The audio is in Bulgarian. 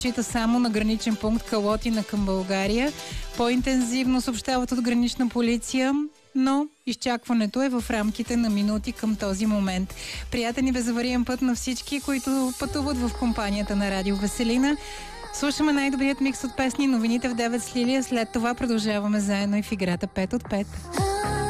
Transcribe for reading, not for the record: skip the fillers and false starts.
Чита само на граничен пункт Калотина към България. По-интензивно съобщават от гранична полиция, но изчакването е в рамките на минути към този момент. Приятен и безавариен път на всички, които пътуват в компанията на Радио Веселина. Слушаме най-добрият микс от песни, новините в 9 с Лилия. След това продължаваме заедно и в играта 5 от 5.